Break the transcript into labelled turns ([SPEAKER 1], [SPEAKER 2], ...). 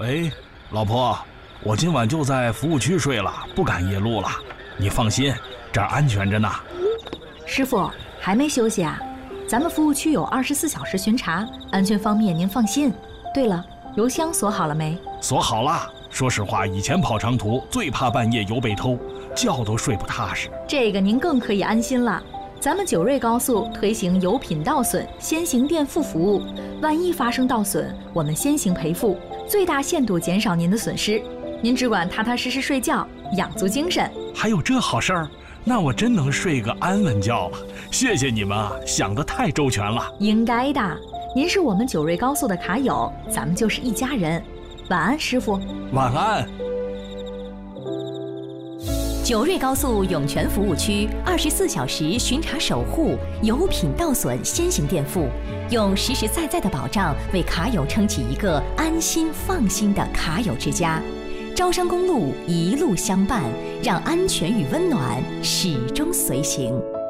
[SPEAKER 1] 喂，老婆，我今晚就在服务区睡了，不赶夜路了。你放心，这儿安全着呢。
[SPEAKER 2] 师傅还没休息啊？咱们服务区有24小时巡查，安全方面您放心。对了，油箱锁好了没？
[SPEAKER 1] 锁好了。说实话，以前跑长途最怕半夜油被偷，觉都睡不踏实。
[SPEAKER 2] 这个您更可以安心了。咱们九瑞高速推行油品盗损先行垫付服务，万一发生盗损，我们先行赔付，最大限度减少您的损失。您只管踏踏实实睡觉，养足精神。
[SPEAKER 1] 还有这好事儿？那我真能睡个安稳觉了。谢谢你们啊，想得太周全了。
[SPEAKER 2] 应该的，您是我们九瑞高速的卡友，咱们就是一家人。晚安，师傅。
[SPEAKER 1] 晚安。
[SPEAKER 3] 九瑞高速涌泉服务区24小时巡查守护，油品盗损先行垫付，用实实在在的保障为卡友撑起一个安心放心的卡友之家。招商公路一路相伴，让安全与温暖始终随行。